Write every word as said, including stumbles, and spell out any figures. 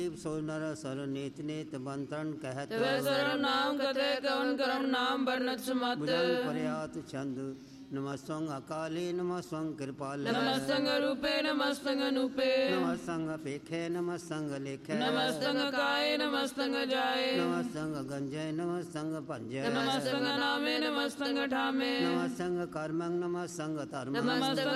ਸੋ ਨਰ ਸਰ ਨੀਤ ਨੀਤ ਬੰਤਨ ਕਹਿਤ ਤਵੈ ਸਰਮ ਨਾਮ ਕਤੇ ਕਵਨ ਕਰਮ ਨਾਮ ਬਰਨਤ ਸਮਤ ਭੁਜੰਗ ਪਰਿਆਤ ਛੰਦ ਨਮਸਤੰ ਅਕਾਲੀ ਨਮਸਤੰ ਕਿਰਪਾਲੇ ਨਮਸਤੰ ਰੂਪੇ ਨਮਸਤੰ ਅਨੂਪੇ ਨਮਸਤੰ ਅਪੇਖੇ ਨਮਸਤੰ ਲੇਖੇ ਨਮਸਤੰ ਕਾਏ ਨਮਸਤੰ ਜਾਏ ਨਮਸਤੰ ਗੰਜੈ ਨਮਸਤੰ ਭੰਜੈ ਨਮਸਤੰ ਨਾਮੇ ਨਮਸਤੰ ਠਾਮੇ ਨਮਸਤੰ ਕਰਮੰ ਨਮਸਤੰ ਧਰਮੰ ਨਮਸਤੰ